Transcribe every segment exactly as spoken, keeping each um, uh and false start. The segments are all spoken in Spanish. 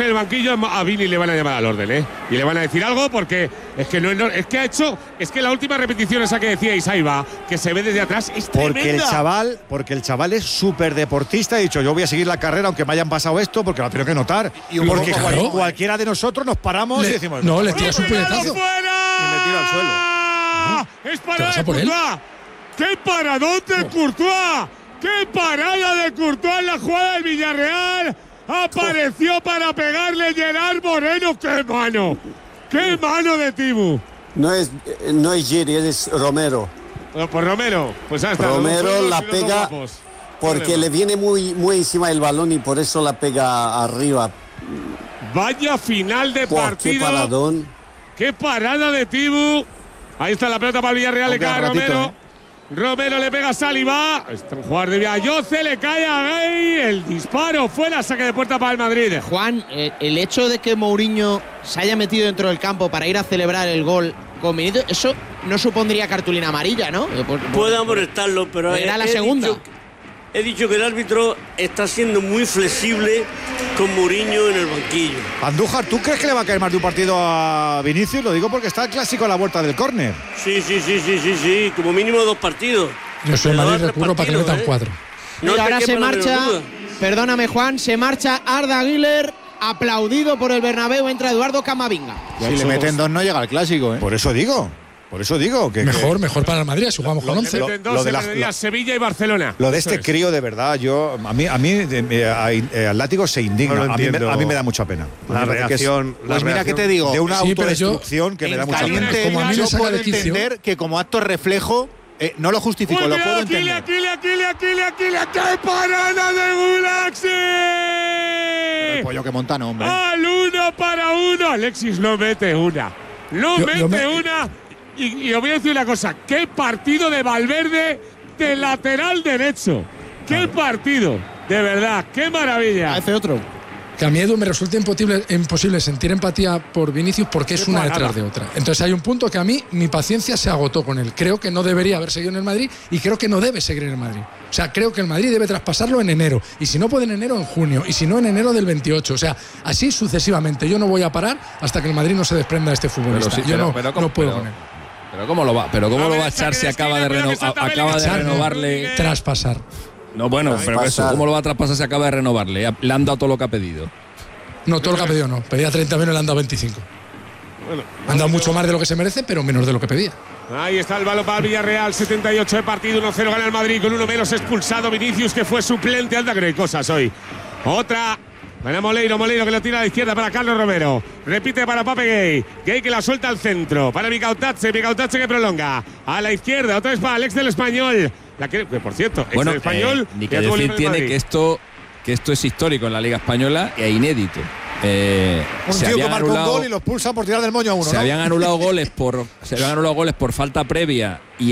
el banquillo, a Vini le van a llamar al orden, ¿eh? Y le van a decir algo porque es que no, no es que ha hecho, es que la última repetición esa que decíais, ahí va, que se ve desde atrás, es tremenda. Porque el chaval, porque el chaval es súper deportista, ha dicho, yo voy a seguir la carrera aunque me hayan pasado esto, porque lo tengo que notar. Y porque claro. cual, cualquiera de nosotros nos paramos le, y decimos, no, le tiras un puñetazo. ¡Fuera! Y me tiro al suelo. ¡Ah! ¡Es parada de Courtois! ¡Qué paradón de oh. Courtois! ¡Qué parada de Courtois en la jugada del Villarreal! Apareció para pegarle Gerard Moreno. ¡Qué mano! ¡Qué mano de Tibu! No es, no es Giri, es Romero. Bueno, pues Romero, pues hasta Romero la pega porque le viene muy, muy encima el balón y por eso la pega arriba. Vaya final de Buah, partido. ¡Qué paradón! ¡Qué parada de Tibu! Ahí está la pelota para el Villarreal, le cae a Romero. ¿eh? Romero le pega a Saliba. Está un jugador de Villayoce, le cae a Gay. El disparo fuera, saque de puerta para el Madrid. Juan, eh, el hecho de que Mourinho se haya metido dentro del campo para ir a celebrar el gol con Benito, eso no supondría cartulina amarilla, ¿no? Por, por, Puede amonestarlo, pero era he, la he segunda. Dicho, he dicho que el árbitro está siendo muy flexible con Mourinho en el banquillo. Andújar, ¿tú crees que le va a caer más de un partido a Vinicius? Lo digo porque está el clásico a la vuelta del córner. Sí, sí, sí, sí, sí, sí, como mínimo dos partidos. Yo soy Madrid, recurro para que le metan ¿eh? cuatro. No, y ahora se marcha, perdóname Juan, se marcha Arda Güler, aplaudido por el Bernabéu, entra Eduardo Camavinga. Si le meten dos no llega al clásico, ¿eh? Por eso digo. Por eso digo que mejor, que, mejor para el Madrid, si jugamos con once. Lo, lo, lo de la, lo, Sevilla y Barcelona. Lo de este es. crío, de verdad, yo a mí a mí el látigo se indigna. No a, mí me, a mí me da mucha pena. La reacción, es, la pues mira que te digo, de una sí, autodestrucción que me da mucha pena. Como a mí me yo puedo de entender que como acto reflejo eh, no lo justifico, lo puedo entender. Aquí, aquí, aquí, aquí, aquí, ¡qué parada de Gulaxi! El pollo que monta, no, hombre. Al uno para uno. Alexis no mete una. No yo, mete yo me... una. Y, y os voy a decir una cosa, qué partido de Valverde de lateral derecho. Qué partido, de verdad, qué maravilla. Hace otro. Que a mí, Edu, me resulta imposible, imposible sentir empatía por Vinicius porque es una detrás de otra. Entonces hay un punto que a mí, mi paciencia se agotó con él. Creo que no debería haber seguido en el Madrid y creo que no debe seguir en el Madrid. O sea, creo que el Madrid debe traspasarlo en enero. Y si no puede en enero, en junio. Y si no, en enero del veintiocho. O sea, así sucesivamente. Yo no voy a parar hasta que el Madrid no se desprenda de este futbolista. Pero sí, Yo pero, no, pero, no puedo pero, con él. Pero cómo lo va, pero cómo lo va a echar si acaba de, reno, a, acaba de renovarle. Traspasar. No, bueno, pero eso, ¿cómo lo va a traspasar si acaba de renovarle? Le han dado todo lo que ha pedido. No, todo lo que ha pedido no. Pedía treinta menos, le han dado veinticinco. Bueno, han dado mucho más de lo que se merece, pero menos de lo que pedía. Ahí está el balón para Villarreal, setenta y ocho de partido, uno cero gana el Madrid, con uno menos expulsado Vinicius, que fue suplente. Anda que no hay cosas hoy. Otra. Para Moleiro, Moleiro que lo tira a la izquierda para Carlos Romero. Repite para Pape Gay. Gay que la suelta al centro. Para Micautache, Micautache que prolonga. A la izquierda, otra vez para Alex del Español. La que, por cierto, ex bueno, del Español. Eh, ni que decir tiene que esto, que esto es histórico en la Liga Española e inédito. Eh, un tío que marca un gol y los pulsa por tirar del moño a uno. Se ¿no? habían anulado goles por se habían anulado goles por falta previa y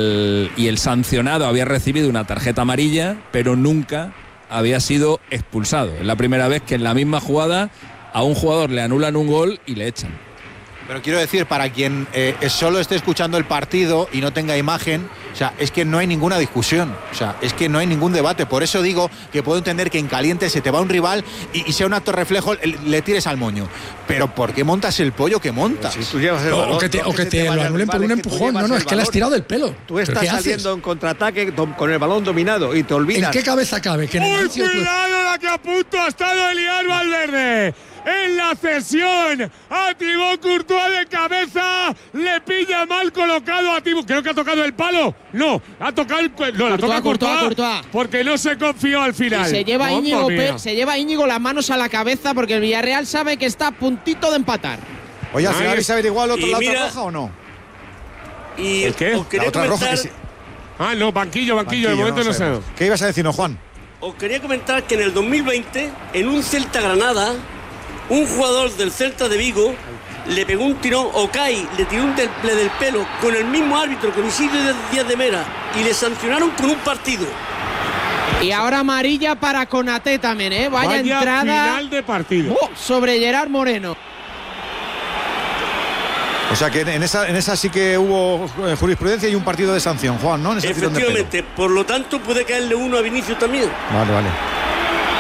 el y el sancionado había recibido una tarjeta amarilla, pero nunca había sido expulsado. Es la primera vez que en la misma jugada a un jugador le anulan un gol y le echan. Pero quiero decir, para quien eh, solo esté escuchando el partido y no tenga imagen, o sea, es que no hay ninguna discusión, o sea, es que no hay ningún debate. Por eso digo que puedo entender que en caliente se te va un rival y, y sea un acto reflejo, le tires al moño. Pero ¿por qué montas el pollo que montas? Si tú llevas el o, balón, o que te, no, o que que te, te lo anulen por un empujón. No, no, es que le has tirado del pelo. Tú estás saliendo en contraataque con el balón dominado y te olvidas. ¿En qué cabeza cabe? Que en el ¡Uy, cuidado la que a punto ha estado Eliar Valverde! En la cesión a Thibaut Courtois de cabeza, le pilla mal colocado a Thibaut. Creo que ha tocado el palo. No, ha tocado el. No, la toca Courtois, Courtois, porque no se confió al final. Y se lleva, oh, Íñigo, se lleva Íñigo las manos a la cabeza porque el Villarreal sabe que está a puntito de empatar. Oye, ¿al final habéis averiguado el otro, la mira, otra roja o no? Y ¿El qué? La otra roja que sí. Ah, no, banquillo, banquillo, banquillo de momento no, no sé. ¿Qué ibas a decirnos, Juan? Os quería comentar que en el dos mil veinte, en un Celta Granada, un jugador del Celta de Vigo le pegó un tirón, Okai le tiró un temple del pelo con el mismo árbitro, con Isidro Díaz de Mera, y le sancionaron con un partido. Y ahora amarilla para Konaté también, ¿eh? Vaya, Vaya entrada final de partido. Oh, sobre Gerard Moreno. O sea que en esa, en esa sí que hubo jurisprudencia y un partido de sanción, Juan, ¿no? En esa Efectivamente, por lo tanto puede caerle uno a Vinicius también. Vale, vale.